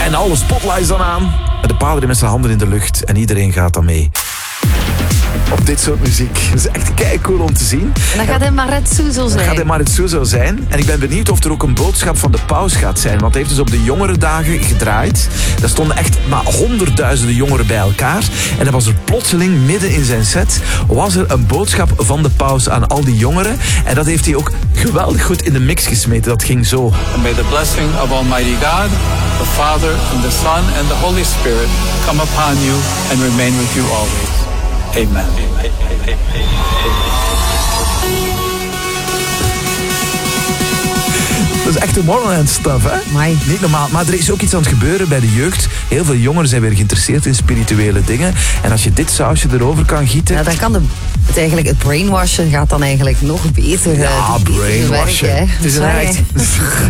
En alle spotlights dan aan. De pader met zijn handen in de lucht en iedereen gaat dan mee. Op dit soort muziek. Dat is echt kei cool om te zien. En dan gaat hij Maretsuzo zijn. Dan gaat hij Maretsuzo zijn. En ik ben benieuwd of er ook een boodschap van de paus gaat zijn. Want hij heeft dus op de jongerendagen gedraaid. Daar stonden echt maar honderdduizenden jongeren bij elkaar. En dan was er plotseling, midden in zijn set, was er een boodschap van de paus aan al die jongeren. En dat heeft hij ook geweldig goed in de mix gesmeten. Dat ging zo. And may the blessing of Almighty God, the Father, and the Son, and the Holy Spirit come upon you and remain with you always. Amen. Dat is echt Tomorrowland stuff, hè? Amai. Niet normaal. Maar er is ook iets aan het gebeuren bij de jeugd. Heel veel jongeren zijn weer geïnteresseerd in spirituele dingen. En als je dit sausje erover kan gieten... Ja, dan kan het brainwashen gaat dan eigenlijk nog beter. Ja, brainwashen. Werken, hè. Het is een echt...